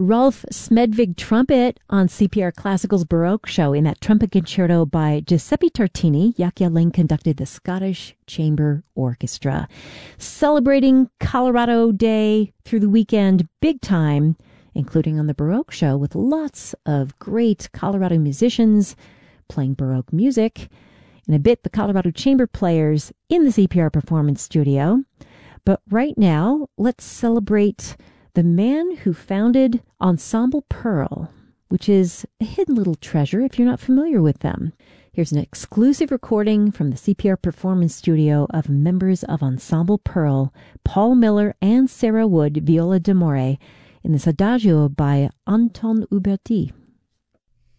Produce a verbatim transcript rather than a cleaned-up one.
Rolf Smedvig trumpet on C P R Classical's Baroque show. In that trumpet concerto by Giuseppe Tartini, Jaakko Ling conducted the Scottish Chamber Orchestra. Celebrating Colorado Day through the weekend big time, including on the Baroque show with lots of great Colorado musicians playing Baroque music. In a bit, the Colorado Chamber Players in the C P R Performance Studio. But right now, let's celebrate the man who founded Ensemble Pearl, which is a hidden little treasure if you're not familiar with them. Here's an exclusive recording from the C P R Performance Studio of members of Ensemble Pearl, Paul Miller and Sarah Wood, viola d'amore, in this Adagio by Anton Uberti.